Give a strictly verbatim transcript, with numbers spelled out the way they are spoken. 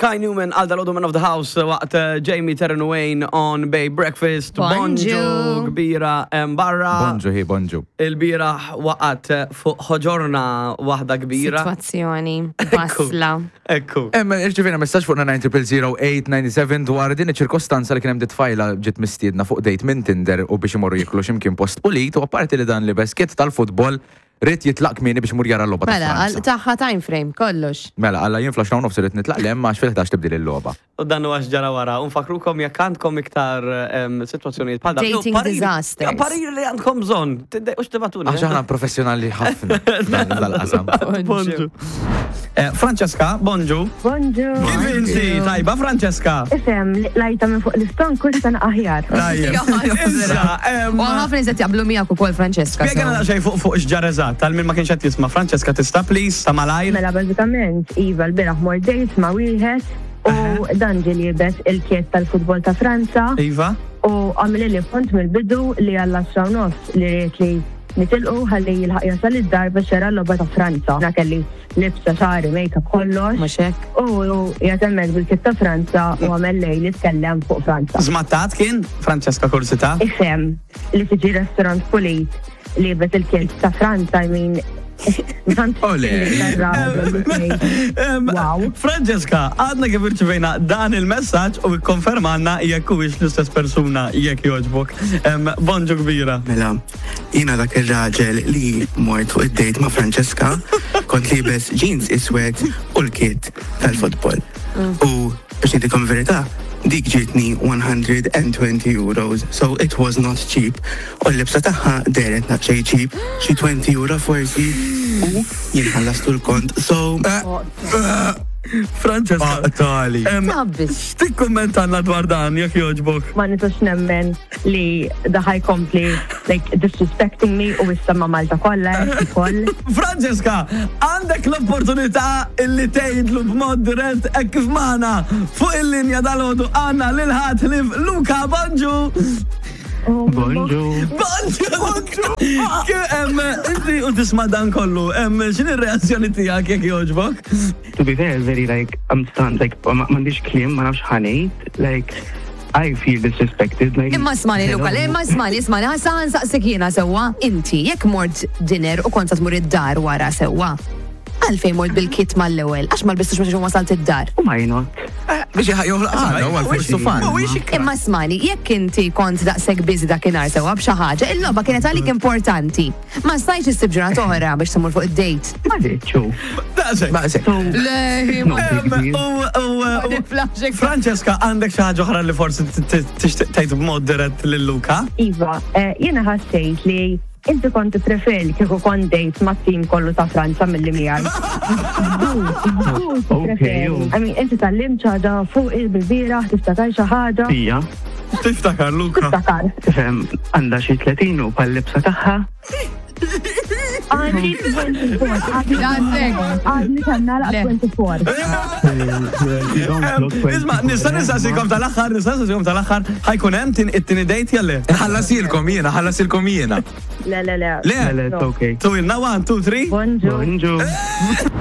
Sky Newman għal dal-Odu Man of the House waqt Jamie Terran Wayne on Bay Breakfast. Bonġu. Kbira barra. Bonġu hi, bonġu. Il-bira waqt fuq ħoġorna waħda kbira. Situazzjoni basla. Ekku. Emma, irċivina messaġġ fuq nine zero zero eight nine seven dwar din iċ-ċirkostanza li kien hemm ditfajla ġiet mistiedna fuq dejt minn Tinder u biex imorru jiklu x'imkien post pulit u apparti li dan li beskett tal-futbol rrit jitlaq kmieni biex imur jara l-logħba ta' Mela, Franza. taħħa time frame, kollox. Mela, għalla jien flash nofs rrit nitlaq li hemm għax fil-ħdax tibdil il-logħba. U dan huwa x'ġara wara. Unfakrukom jekk għandkom iktar sitwazzjonijiet bħal Dating disasters. Parir li għandkom bżonn. Tiddejqux tibatuni. Għax aħna professjonali ħafna dan dal-qasam. Bonġu. Francesca, bonġu. Bonġu. Kif inti? Tajba, Francesca. Isem, lajta minn fuq l-iston kustan aħjar. U ħafna nizet jaqblu miegħek ukoll Francesca. Spjegana daqsxejn fuq fuq x'ġarezat, tal-min ma kienx qed jisma' Francesca tista' please ta' malajr. Mela bażikament, Iva l-biraħ mordejt ma' wieħed u dan ġieli jibes il-kiet tal-futbol ta' Franza. Iva. U għamil li punt mill-bidu li għall-għaxra nofs li rrit li nitilqu ħalli jilħaq jasal id-darba xera l-logħba ta' Franza. Na kelli libsa xari, make-up kollox. Muxek. U jatemmed bil-kiet ta' Franza u għamel lej li tkellem fuq Franza. Zmattat kien Francesca kursita? Isem, li tiġi restaurant pulit li jibes il-kiet ta' Franza, I mean, Ole. Wow. Francesca, għadna kif irċivejna dan il-messaġġ u konfermanna jekk huwiex l-istess persuna jekk jogħġbok. Bonġu kbira. Mela, jiena dak ir-raġel li mort fuq id-dejt ma' Francesca kont libes jeans iswed u l-kit tal-futbol. U biex nitikom verità, dik ġietni one hundred twenty euros, so it was not cheap. U l-libsa taħħa deret naqxej cheap, xi twenty euro forsi, u jinħallastu l-kont, so... Francesca, tali. Tabbis. Stik kommentanna dwar dan jekk jogħġbok. Ma nitux nemmen li daħaj kompli like disrespecting me u issa ma Malta kollha ukoll. Francesca, għandek l-opportunità illi tgħidlu b'mod dirett hekk kif magħna fuq il-linja dal-għodu għandna lil ħatlif Luka Bonġu. Bonġu. Bonġu! Inti u tisma' dan kollu, x'inhi r-reazzjoni tiegħek jekk jogħġbok? To be fair, very like, I'm stunned, like, m'għandix kliem, ma nafx ħanejt, like, I feel disrespected, like... Imma smani, Luka, imma smani, smani, għasa għansaqsik jena sewa. Inti, jekk mort dinner u konta tmur id-dar wara sewa. Għalfej mort bil-kit mal-ewel, għax mal-bistux biex wasalt id-dar. U ma jnot. Biex jħajju l-għana, u għal-forsu fan. Imma smani, jekk inti kont daqseg bizi dakinhar sewa b'xi ħaġa, il-logħba kienet għalik importanti. Ma stajx issib ġurnata oħra biex tmur fuq id-dejt. Ma ditxu. Francesca, għandek xi ħaġa oħra li forsi tixtieq tgħid b'mod dirett lil Luka? Iva, jiena ħassejt li inti konti preferi kieku kont dejt ma' tim kollu ta' Franza mill-li miegħi. I mean, inti tal-lim ċaġa fuq il-birbira, tiftakar xi ħaġa. Ija. Tiftakar, Luka? Tiftakar. Tifhem, għandha xi tletin u pal-libsa tagħha. Għadni twenty-four. Għadni kanna la twenty-four. Isma, nista' nistaqsikom tal-aħħar, nista' nistaqsikom tal-aħħar, ħajkun hemm it-tieni dejt jalli? Ħallasilkom jiena, ħallasilkom jiena. Le, le, le. Le, it's okay. tu inna one, two, three? Bonġu. Bonġu.